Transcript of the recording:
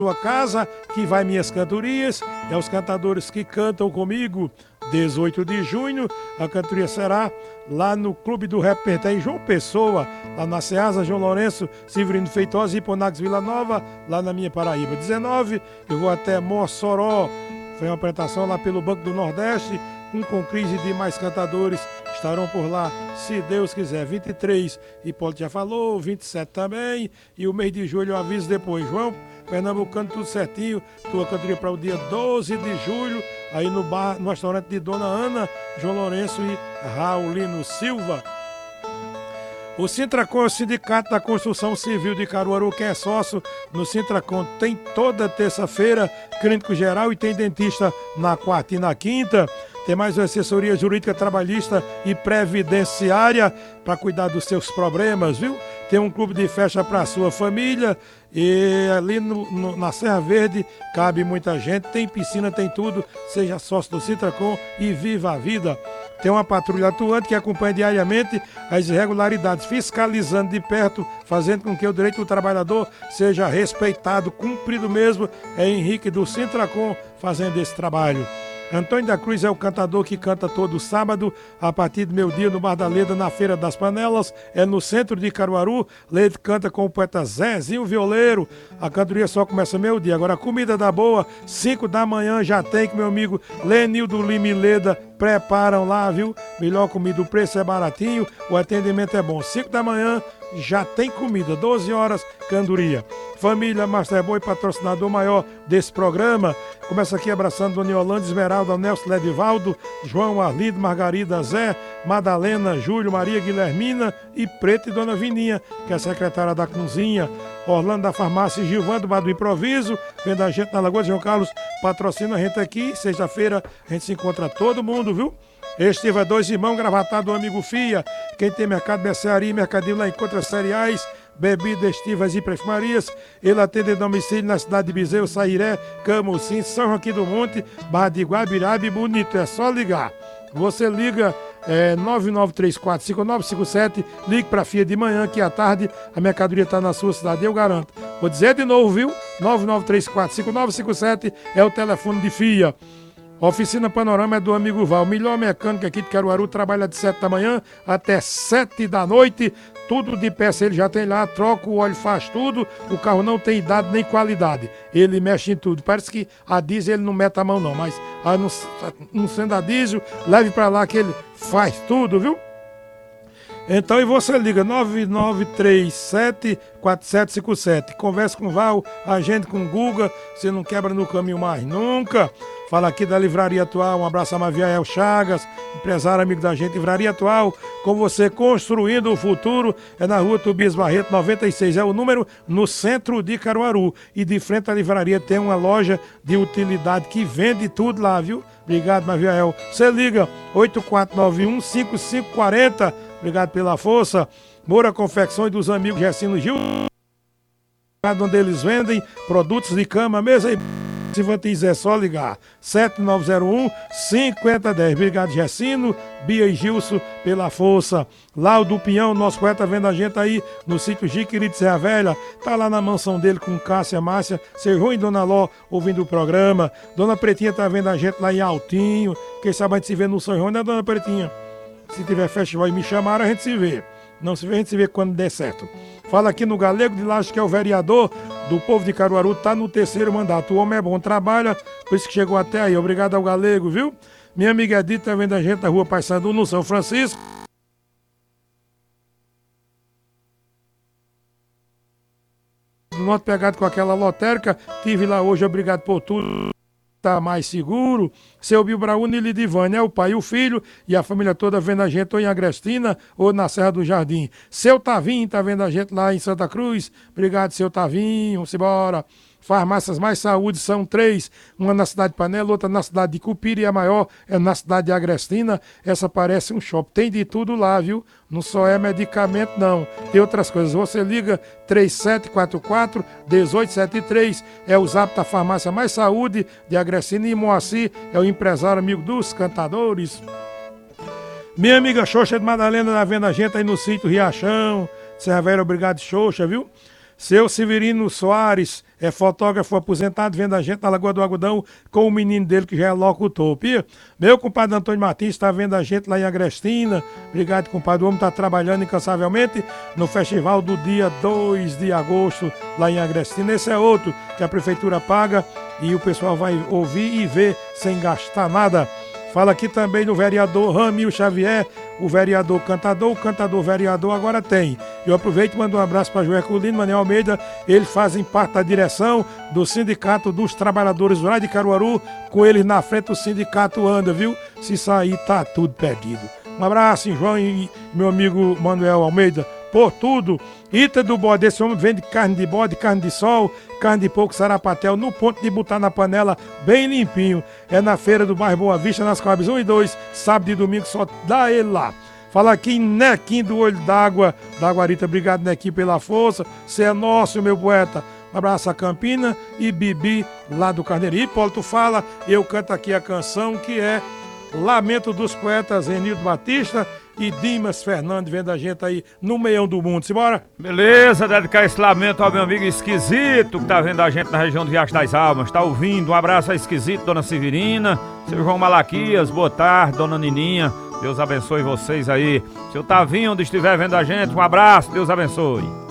sua casa, que vai minhas cantorias, é os cantadores que cantam comigo. 18 de junho, a cantoria será lá no Clube do Repertório em João Pessoa, lá na Ceasa, João Lourenço, Severino Feitosa e Ponax Vila Nova, lá na minha Paraíba. 19, eu vou até Mossoró, foi uma apresentação lá pelo Banco do Nordeste, com crise de mais cantadores estarão por lá, se Deus quiser. 23, Hipólito já falou, 27 também, e o mês de julho eu aviso depois. João Pernambucano, tudo certinho, tua cantoria para o dia 12 de julho, aí no bar, no restaurante de Dona Ana, João Lourenço e Raulino Silva. O Sintracom é o Sindicato da Construção Civil de Caruaru, quem é sócio no Sintracom tem toda terça-feira clínico geral e tem dentista na quarta e na quinta. Tem mais uma assessoria jurídica, trabalhista e previdenciária para cuidar dos seus problemas, viu? Tem um clube de festa para a sua família e ali na Serra Verde cabe muita gente, tem piscina, tem tudo. Seja sócio do Sintracom e viva a vida. Tem uma patrulha atuante que acompanha diariamente as irregularidades, fiscalizando de perto, fazendo com que o direito do trabalhador seja respeitado, cumprido mesmo. É Henrique do Sintracom fazendo esse trabalho. Antônio da Cruz é o cantador que canta todo sábado, a partir do meio-dia, no Bar da Leda, na Feira das Panelas, é no centro de Caruaru. Leda canta com o poeta Zezinho Violeiro. A cantoria só começa meio-dia. Agora, a comida da boa, 5 da manhã já tem, que meu amigo Lenildo Lima e Leda preparam lá, viu? Melhor comida, o preço é baratinho, o atendimento é bom. 5 da manhã já tem comida, 12 horas, cantoria. Família Masterboy, patrocinador maior desse programa. Começa aqui abraçando Dona Yolanda, Esmeralda, Nelson Ledivaldo, João Arlido, Margarida Zé, Madalena, Júlio, Maria Guilhermina e Preta e Dona Vininha, que é a secretária da cozinha. Orlando da Farmácia, Gilvando, Bar do Improviso, vendo a gente na Lagoa de João Carlos, patrocina a gente aqui. Sexta-feira a gente se encontra todo mundo, viu? Este é Dois Irmãos, gravatado do amigo Fia. Quem tem mercado, mercearia e mercadinho lá encontra cereais, bebidas, estivas e perfumarias. Ele atende domicílio na cidade de Bezerro, Sairé, Camusim, São Joaquim do Monte, Barra de Guabirabe, Bonito. É só ligar. Você liga 99345957, ligue para a Fia de manhã, que à tarde a mercadoria está na sua cidade, eu garanto. Vou dizer de novo, viu? 99345957 é o telefone de Fia. Oficina Panorama é do amigo Val, melhor mecânico aqui de Caruaru, trabalha de 7 da manhã até 7 da noite, tudo de peça ele já tem lá, troca o óleo, faz tudo, o carro não tem idade nem qualidade, ele mexe em tudo, parece que a diesel ele não mete a mão não, mas não sendo a diesel, leve pra lá que ele faz tudo, viu? Então, e você liga 9937-4757. Conversa com o Val, agende com o Guga, você não quebra no caminho mais nunca. Fala aqui da Livraria Atual, um abraço a Maviael Chagas, empresário amigo da gente. Livraria Atual, com você construindo o futuro, é na rua Tobias Barreto, 96, é o número, no centro de Caruaru. E de frente à livraria tem uma loja de utilidade que vende tudo lá, viu? Obrigado, Maviael. Você liga 8491-5540. Obrigado pela força. Moura Confecções dos amigos Gessino Gil, onde eles vendem produtos de cama, mesa e se você quiser, é só ligar 7901-5010. Obrigado, Gessino, Bia e Gilson, pela força. Lá o do Pinhão, nosso poeta, vendo a gente aí no sítio Jiquiri de Serra Velha. Tá lá na mansão dele com Cássia, Márcia, seu João e Dona Ló ouvindo o programa. Dona Pretinha tá vendo a gente lá em Altinho. Quem sabe a gente se vê no São João, né, Dona Pretinha? Se tiver festival e me chamaram, a gente se vê. Não se vê, a gente se vê quando der certo. Fala aqui no Galego de Laje, que é o vereador do povo de Caruaru, tá no 3º mandato. O homem é bom, trabalha, por isso que chegou até aí. Obrigado ao Galego, viu? Minha amiga Edith tá vendo a gente na rua Paysandu, no São Francisco. Noto pegado com aquela lotérica, tive lá hoje, obrigado por tudo. Tá mais seguro. Seu Bill Brauni e Lidivane, é o pai e o filho, e a família toda vendo a gente ou em Agrestina ou na Serra do Jardim. Seu Tavinho tá vendo a gente lá em Santa Cruz. Obrigado, seu Tavinho. Vamos embora. Farmácias Mais Saúde são 3, uma na cidade de Panela, outra na cidade de Cupira e a maior é na cidade de Agrestina. Essa parece um shopping, tem de tudo lá, viu? Não só é medicamento não, tem outras coisas. Você liga 3744-1873, é o zap da Farmácia Mais Saúde de Agrestina, e Moacir é o empresário amigo dos cantadores. Minha amiga Xoxa de Madalena tá vendo a gente aí no sítio Riachão, Serra Velha, obrigado Xoxa, viu? Seu Severino Soares é fotógrafo aposentado, vendo a gente na Lagoa do Algodão com o menino dele que já é locutor. Pia, meu compadre Antônio Martins está vendo a gente lá em Agrestina. Obrigado, compadre. O homem está trabalhando incansavelmente no festival do dia 2 de agosto lá em Agrestina. Esse é outro que a prefeitura paga e o pessoal vai ouvir e ver sem gastar nada. Fala aqui também do vereador Ramil Xavier, o vereador cantador, o cantador vereador agora tem. Eu aproveito e mando um abraço para Joé Colino, Manuel Almeida, eles fazem parte da direção do Sindicato dos Trabalhadores Rurais de Caruaru, com eles na frente o sindicato anda, viu? Se sair tá tudo perdido. Um abraço, João e meu amigo Manuel Almeida, por tudo. Ita do bode, esse homem vende carne de bode, carne de sol, carne de porco, sarapatel, no ponto de botar na panela, bem limpinho. É na feira do bairro Boa Vista, nas Coabes 1 e 2, sábado e domingo, só dá ele lá. Fala aqui em Nequim do Olho d'Água, da Guarita. Obrigado, Nequim, pela força. Você é nosso, meu poeta. Um abraço a Campina e Bibi, lá do Carneirinho. Hipólito fala, eu canto aqui a canção que é Lamento dos Poetas, Renildo Batista e Dimas Fernandes, vendo a gente aí no meião do mundo. Simbora? Beleza, dedicar esse lamento ao meu amigo Esquisito, que tá vendo a gente na região do Riacho das Almas, tá ouvindo. Um abraço a Esquisito, dona Severina, seu João Malaquias, boa tarde, dona Nininha. Deus abençoe vocês aí. Seu Tavinho, onde estiver vendo a gente, um abraço, Deus abençoe.